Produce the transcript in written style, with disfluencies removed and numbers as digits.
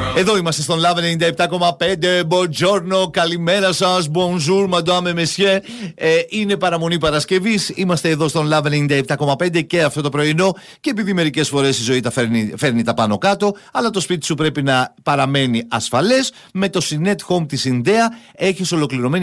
Εδώ είμαστε στον Love 97,5. Buongiorno, καλημέρα σας. Bonjour, madame, messieurs. Είναι παραμονή Παρασκευής. Είμαστε εδώ στον Love 97,5 και αυτό το πρωινό. Και επειδή μερικές φορές η ζωή τα φέρνει τα πάνω κάτω, αλλά το σπίτι σου πρέπει να παραμένει ασφαλές, με το Sinet Home της Ινδέα έχεις ολοκληρωμένη